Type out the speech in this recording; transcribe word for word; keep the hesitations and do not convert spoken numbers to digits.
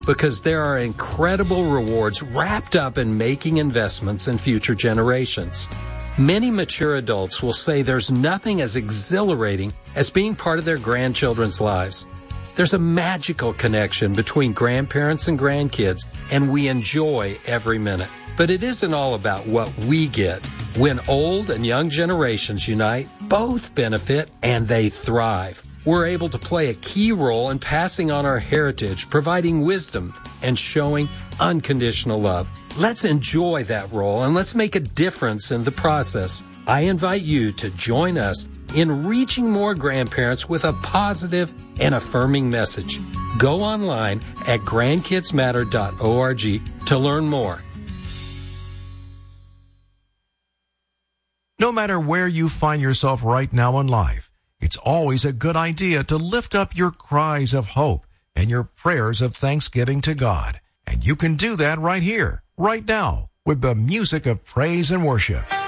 because there are incredible rewards wrapped up in making investments in future generations. Many mature adults will say there's nothing as exhilarating as being part of their grandchildren's lives. There's a magical connection between grandparents and grandkids, and we enjoy every minute. But it isn't all about what we get. When old and young generations unite, both benefit and they thrive. We're able to play a key role in passing on our heritage, providing wisdom, and showing unconditional love. Let's enjoy that role and let's make a difference in the process. I invite you to join us in reaching more grandparents with a positive and affirming message. Go online at grandkids matter dot org to learn more. No matter where you find yourself right now in life, it's always a good idea to lift up your cries of hope and your prayers of thanksgiving to God. And you can do that right here, right now, with the music of praise and worship.